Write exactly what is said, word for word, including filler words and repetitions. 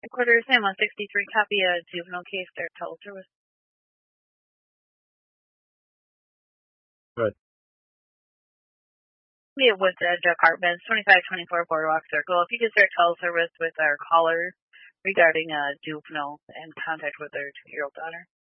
Quarter Sam one sixty-three, copy a juvenile case there, tell service. Good. We have Woodridge Apartments, twenty-five twenty-four Boardwalk Circle. If you could start call service with our caller regarding a juvenile and contact with their two-year-old daughter.